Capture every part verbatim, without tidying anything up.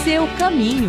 seu caminho.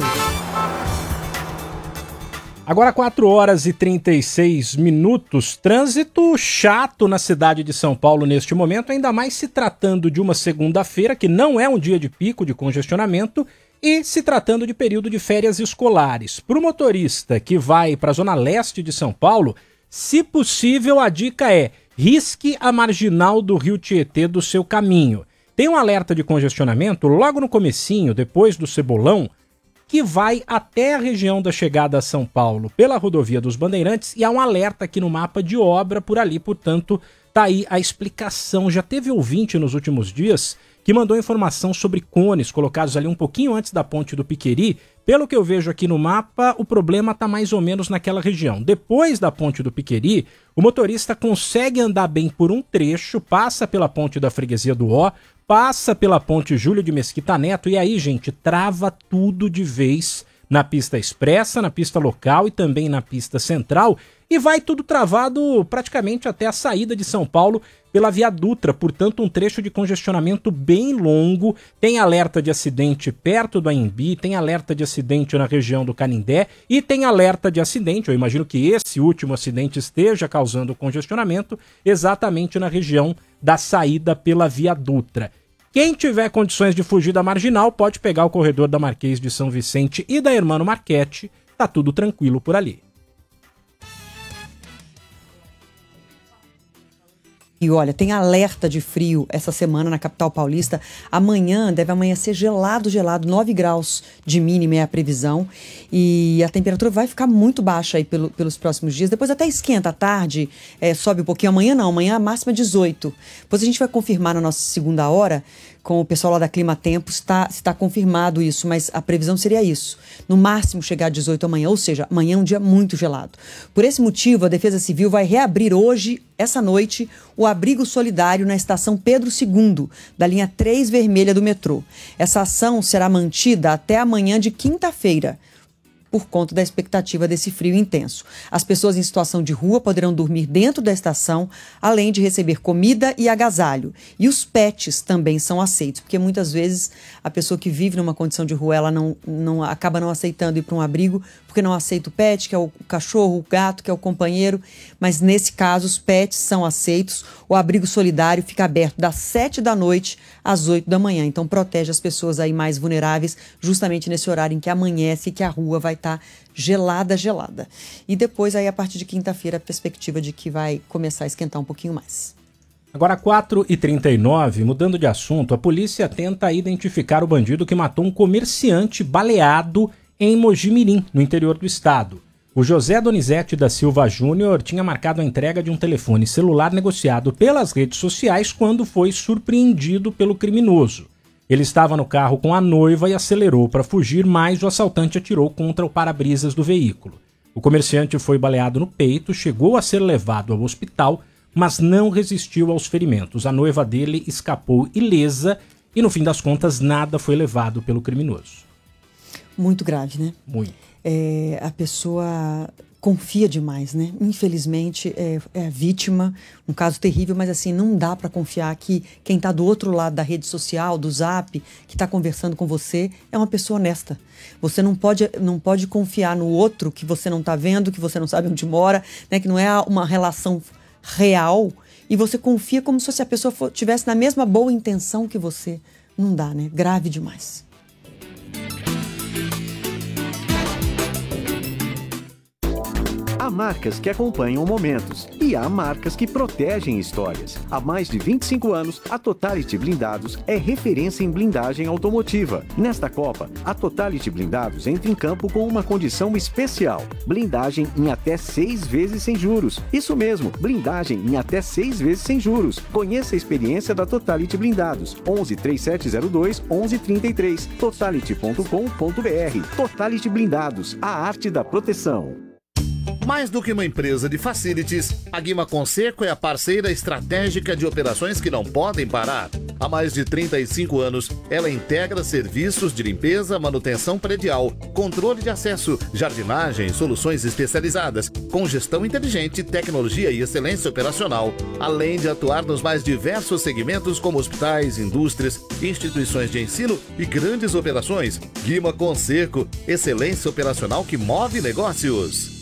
Agora quatro horas e trinta e seis minutos, trânsito chato na cidade de São Paulo neste momento, ainda mais se tratando de uma segunda-feira, que não é um dia de pico de congestionamento, e se tratando de período de férias escolares. Para o motorista que vai para a zona leste de São Paulo, se possível a dica é risque a marginal do Rio Tietê do seu caminho. Tem um alerta de congestionamento logo no comecinho, depois do Cebolão, que vai até a região da chegada a São Paulo pela rodovia dos Bandeirantes, e há um alerta aqui no mapa de obra por ali, portanto, tá aí a explicação. Já teve ouvinte nos últimos dias que mandou informação sobre cones colocados ali um pouquinho antes da ponte do Piqueri. Pelo que eu vejo aqui no mapa, o problema está mais ou menos naquela região. Depois da ponte do Piqueri, o motorista consegue andar bem por um trecho, passa pela ponte da Freguesia do Ó, passa pela ponte Júlio de Mesquita Neto e aí, gente, trava tudo de vez na pista expressa, na pista local e também na pista central, e vai tudo travado praticamente até a saída de São Paulo pela Via Dutra, portanto um trecho de congestionamento bem longo. Tem alerta de acidente perto do Anhembi, tem alerta de acidente na região do Canindé e tem alerta de acidente, eu imagino que esse último acidente esteja causando congestionamento exatamente na região da saída pela Via Dutra. Quem tiver condições de fugir da Marginal pode pegar o corredor da Marquês de São Vicente e da Hermano Marchetti, tá tudo tranquilo por ali. E olha, tem alerta de frio essa semana na capital paulista. Amanhã deve amanhecer gelado, gelado, nove graus de mínima é a previsão. E a temperatura vai ficar muito baixa aí pelo, pelos próximos dias. Depois até esquenta à tarde, é, sobe um pouquinho. Amanhã não, amanhã a máxima é dezoito. Depois a gente vai confirmar na nossa segunda hora com o pessoal lá da Clima Tempo se está se tá confirmado isso, mas a previsão seria isso. No máximo chegar a dezoito amanhã, ou seja, amanhã é um dia muito gelado. Por esse motivo, a Defesa Civil vai reabrir hoje, essa noite, o abrigo solidário na estação Pedro segundo, da linha três vermelha do metrô. Essa ação será mantida até amanhã de quinta-feira, por conta da expectativa desse frio intenso. As pessoas em situação de rua poderão dormir dentro da estação, além de receber comida e agasalho. E os pets também são aceitos, porque muitas vezes a pessoa que vive numa condição de rua, ela não, não, acaba não aceitando ir para um abrigo, porque não aceita o pet, que é o cachorro, o gato, que é o companheiro. Mas nesse caso, os pets são aceitos. O abrigo solidário fica aberto das sete da noite às oito da manhã. Então protege as pessoas aí mais vulneráveis, justamente nesse horário em que amanhece e que a rua vai estar gelada, gelada. E depois, aí, a partir de quinta-feira, a perspectiva de que vai começar a esquentar um pouquinho mais. Agora, quatro e trinta e nove, mudando de assunto, a polícia tenta identificar o bandido que matou um comerciante baleado em Mojimirim, no interior do estado. O José Donizete da Silva Júnior tinha marcado a entrega de um telefone celular negociado pelas redes sociais quando foi surpreendido pelo criminoso. Ele estava no carro com a noiva e acelerou para fugir, mas o assaltante atirou contra o para-brisas do veículo. O comerciante foi baleado no peito, chegou a ser levado ao hospital, mas não resistiu aos ferimentos. A noiva dele escapou ilesa e, no fim das contas, nada foi levado pelo criminoso. Muito grave, né? Muito. É, a pessoa confia demais, né? Infelizmente é, é a vítima, um caso terrível, mas assim, não dá para confiar que quem está do outro lado da rede social, do Zap, que está conversando com você, é uma pessoa honesta. Você não pode, não pode confiar no outro que você não está vendo, que você não sabe onde mora, né? Que não é uma relação real, e você confia como se a pessoa for, tivesse na mesma boa intenção que você. Não dá, né? Grave demais. Há marcas que acompanham momentos e há marcas que protegem histórias. Há mais de vinte e cinco anos, a Totality Blindados é referência em blindagem automotiva. Nesta Copa, a Totality Blindados entra em campo com uma condição especial: blindagem em até seis vezes sem juros. Isso mesmo, blindagem em até seis vezes sem juros. Conheça a experiência da Totality Blindados. onze, trinta e sete zero dois, onze trinta e três. totality ponto com ponto b r. Totality Blindados, a arte da proteção. Mais do que uma empresa de facilities, a Guima Conseco é a parceira estratégica de operações que não podem parar. Há mais de trinta e cinco anos, ela integra serviços de limpeza, manutenção predial, controle de acesso, jardinagem, soluções especializadas, com gestão inteligente, tecnologia e excelência operacional, além de atuar nos mais diversos segmentos como hospitais, indústrias, instituições de ensino e grandes operações. Guima Conserco, excelência operacional que move negócios.